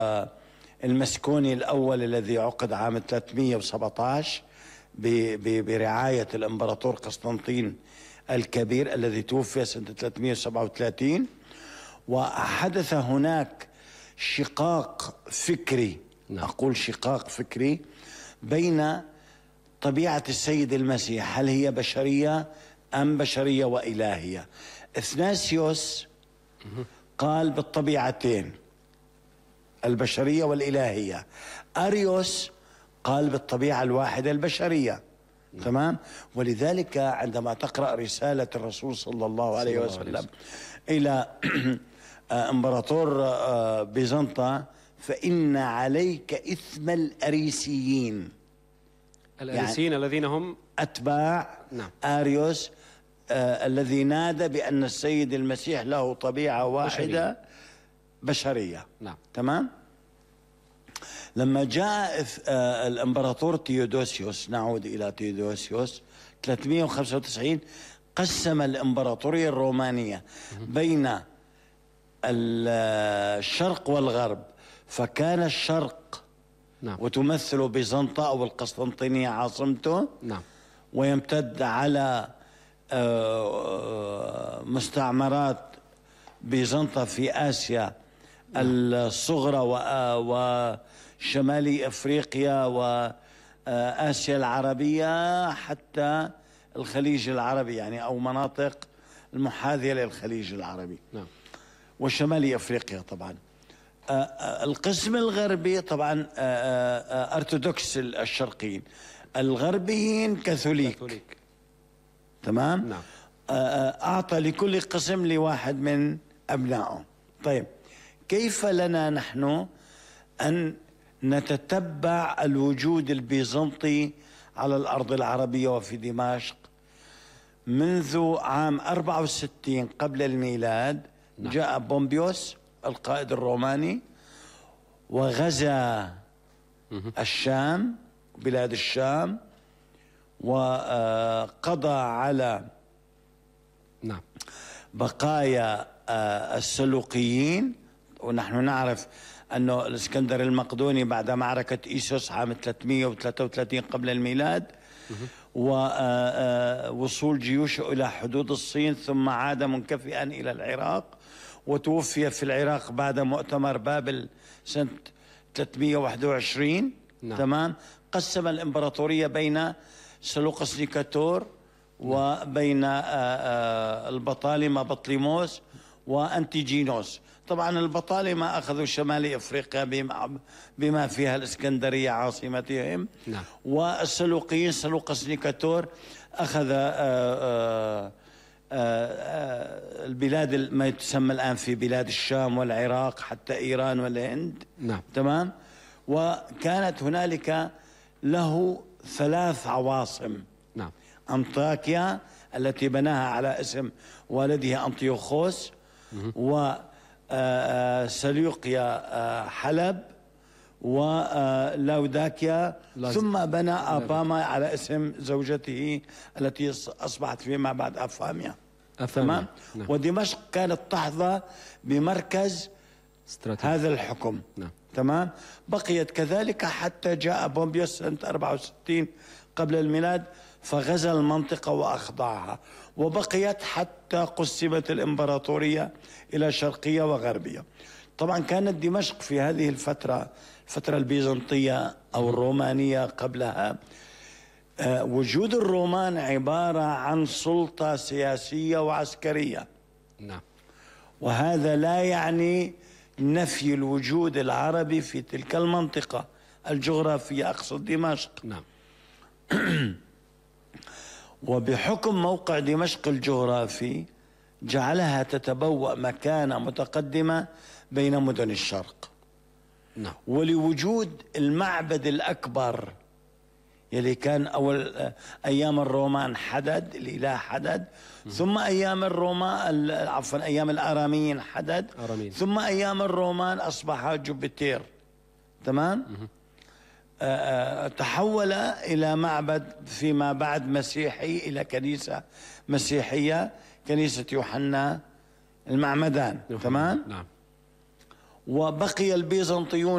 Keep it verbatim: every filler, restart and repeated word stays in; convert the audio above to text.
المسكوني الأول الذي عقد عام ثلاثمئة وسبعة عشر برعاية الإمبراطور قسطنطين الكبير الذي توفي سنة ثلاثمئة وسبعة وثلاثين. وحدث هناك شقاق فكري، نعم. أقول شقاق فكري بين طبيعة السيد المسيح، هل هي بشرية أم بشرية وإلهية؟ اثناسيوس قال بالطبيعتين، البشرية والإلهية. أريوس قال بالطبيعة الواحدة البشرية. نعم. تمام. ولذلك عندما تقرأ رسالة الرسول صلى الله عليه وسلم إلى إمبراطور بيزنطة، فإن عليك إثم الأريسيين. الأريسيين يعني الذين هم أتباع نعم. أريوس آه الذي نادى بأن السيد المسيح له طبيعة واحدة بشرية, بشرية. نعم. تمام. لما جاء آه الإمبراطور تيودوسيوس، نعود إلى تيودوسيوس ثلاثمئة وخمسة وتسعين، قسم الإمبراطورية الرومانية بين الشرق والغرب، فكان الشرق نعم. وتمثل بيزنطة أو القسطنطينية عاصمته، نعم. ويمتد على مستعمرات بيزنطة في آسيا نعم. الصغرى وشمالي أفريقيا وآسيا العربية حتى الخليج العربي، يعني أو مناطق المحاذية للخليج العربي نعم. وشمالي أفريقيا طبعا. القسم الغربي طبعا أرثوذكس الشرقيين، الغربيين كاثوليك, كاثوليك. تمام. نعم. أعطى لكل قسم لواحد من أبنائه. طيب كيف لنا نحن أن نتتبع الوجود البيزنطي على الأرض العربية وفي دمشق؟ منذ عام أربعة وستين قبل الميلاد نعم. جاء بومبيوس القائد الروماني وغزا الشام، بلاد الشام، وقضى على نعم. بقايا السلوقيين. ونحن نعرف أنه الإسكندر المقدوني بعد معركة إيسوس عام ثلاثمئة وثلاثة وثلاثين قبل الميلاد ووصول جيوشه إلى حدود الصين، ثم عاد منكفئا إلى العراق، وتوفي في العراق بعد مؤتمر بابل سنة ثلاثمئة وواحد وعشرين. نعم. تمام. قسم الإمبراطورية بين سلوقس نيكاتور وبين البطالمة بطليموس وأنتيجينوس. طبعا البطالمة أخذوا شمال أفريقيا بما فيها الإسكندرية عاصمتهم. نعم. والسلوقيين سلوقس نيكاتور أخذ البلاد ما تسمى الآن في بلاد الشام والعراق حتى إيران والهند. نعم. تمام. وكانت هنالك له ثلاث عواصم. نعم. أنطاكيا التي بناها على اسم والده أنطيوخوس، وسليوقيا حلب، ولاوداكيا، ثم بنى أباما على اسم زوجته التي أصبحت فيما بعد أفاميا. تمام. نعم. ودمشق كانت تحظى بمركز هذا الحكم. نعم. تمام. بقيت كذلك حتى جاء بومبيوس سنة أربعة وستين قبل الميلاد فغزا المنطقة وأخضعها، وبقيت حتى قسمت الإمبراطورية إلى شرقية وغربية. طبعا كانت دمشق في هذه الفترة، الفترة البيزنطية أو الرومانية قبلها، وجود الرومان عبارة عن سلطة سياسية وعسكرية. نعم. وهذا لا يعني نفي الوجود العربي في تلك المنطقة الجغرافية، أقصد دمشق. نعم. وبحكم موقع دمشق الجغرافي جعلها تتبوأ مكانة متقدمة بين مدن الشرق. نعم. ولوجود المعبد الأكبر يلي كان أول أيام الرومان حدد، الإله حدد، ثم أيام الرومان عفوا أيام الآراميين حدد، أرامين. ثم أيام الرومان أصبح جوبيتر. تمام. آه تحول إلى معبد فيما بعد مسيحي، إلى كنيسة مسيحية، كنيسة يوحنا المعمدان. تمام. نعم. وبقي البيزنطيون